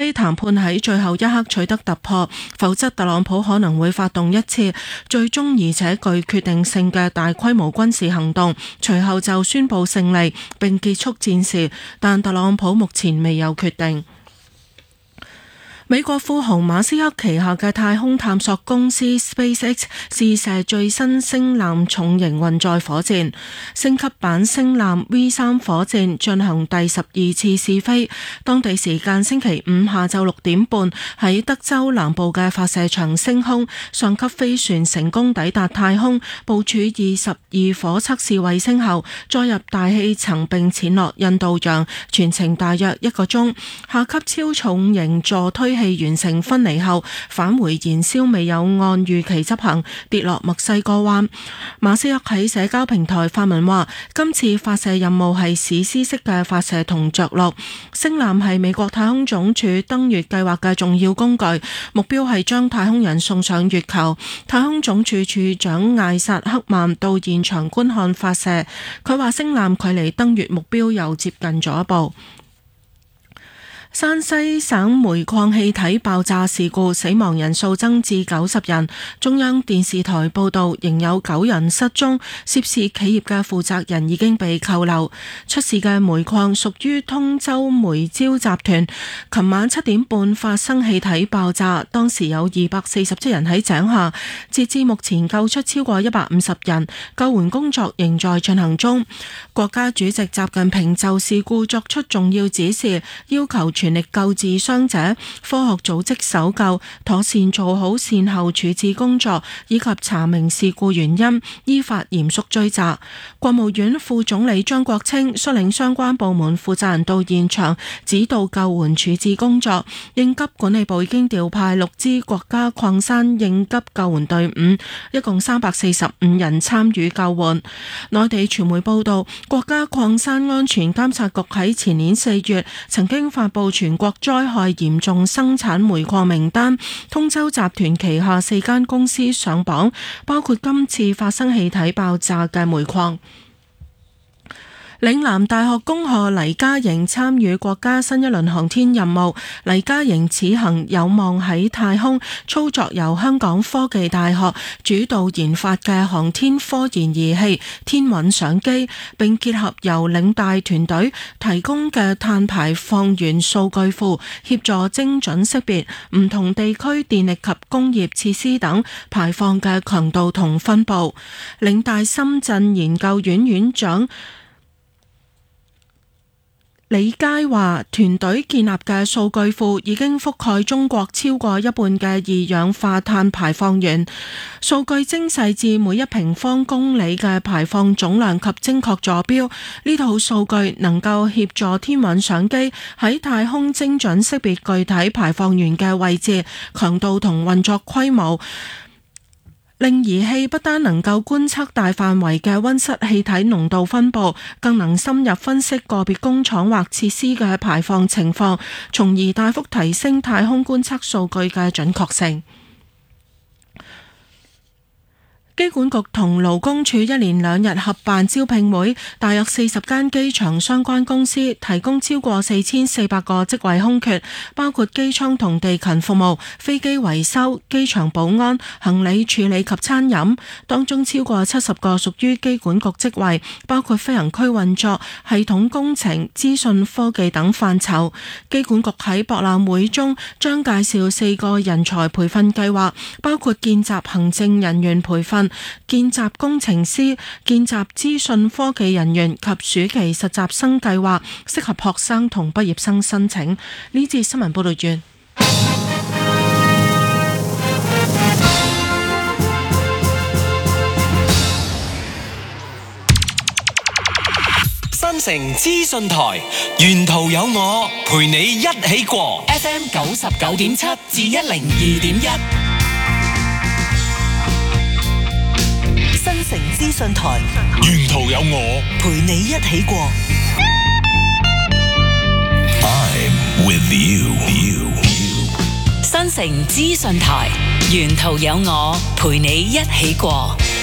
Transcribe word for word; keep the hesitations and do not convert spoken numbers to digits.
非談判喺最後一刻取得突破，否則特朗普可能會發動一次最終而且具決定性嘅大規模軍事行動，隨後就宣布勝利並結束戰事，但特朗普目前未有決定。美國富豪馬斯克旗下嘅太空探索公司 SpaceX 試射最新星艦重型運載火箭，升級版星艦 V 三火箭進行第十二次試飛，當地時間星期五下晝六點半喺德州南部嘅發射場升空，上級飛船成功抵達太空，部署二十二顆測試衛星後，再入大氣層並潛落印度洋，全程大約一個鐘。下級超重型助推器完成分離後返回燃燒未有按預期執行，跌落墨西哥灣。馬斯克喺社交平台發文話，今次發射任務係史詩式嘅發射同着陸。星艦係美國太空總署登月計劃嘅重要工具，目標係將太空人送上月球。太空總署署長艾薩克曼到現場觀看發射，佢話星艦距離登月目標又接近咗一步。山西省煤礦氣體爆炸事故死亡人數增至九十人，中央電視台報道仍有九人失蹤，涉事企業嘅負責人已經被扣留。出事嘅煤礦屬於通州煤焦集團，琴晚七點半發生氣體爆炸，當時有二百四十七人喺井下，截至目前救出超過一百五十人，救援工作仍在進行中。國家主席習近平就事故作出重要指示，要求全力救治傷者，科學組織搜救，妥善做好善後處置工作，以及查明事故原因，依法嚴肅追責。國務院副總理張國清率領相關部門負責人到現場指導救援處置工作。應急管理部已經調派六支國家礦山應急救援隊伍，一共三百四十五人參與救援。內地傳媒報道，國家礦山安全監察局喺前年四月曾經發布全國災害嚴重生產煤礦名單，通州集團旗下四間公司上榜，包括今次發生氣體爆炸嘅煤礦。嶺南大學恭賀黎嘉瑩參與國家新一輪航天任務。黎嘉瑩此行有望喺太空操作由香港科技大學主導研發嘅航天科研儀器天韻相機，並結合由嶺大團隊提供嘅碳排放源數據庫，協助精準識別唔同地區電力及工業設施等排放嘅強度同分佈。嶺大深圳研究院院長李佳話，團隊建立嘅數據庫已經覆蓋中國超過一半嘅二氧化碳排放源，數據精細至每一平方公里嘅排放總量及精確坐標。呢套數據能夠協助天韻相機喺太空精準識別具體排放源嘅位置、強度同運作規模，令儀器不單能夠觀測大範圍嘅溫室氣體濃度分佈，更能深入分析個別工廠或設施嘅排放情況，從而大幅提升太空觀測數據嘅準確性。機管局同勞工處一連兩日合辦招聘會，大約四十間機場相關公司提供超過四千四百個職位空缺，包括機艙同地勤服務、飛機維修、機場保安、行李處理及餐飲。當中超過七十個屬於機管局職位，包括飛行區運作、系統工程、資訊科技等範疇。機管局喺博覽會中將介紹四個人才培訓計劃，包括見習行政人員培訓、見習工程師、見習資訊科技人員及暑期實習生計劃，適合學生同畢業生申請。呢節新聞報道完。 新城資訊台，沿途有我陪你一起過 F M 九十九點七至一零二點一。 新城資訊台， 沿途有我陪你一起過。 I'm with you. 新城資訊台，沿途有我陪你一起過。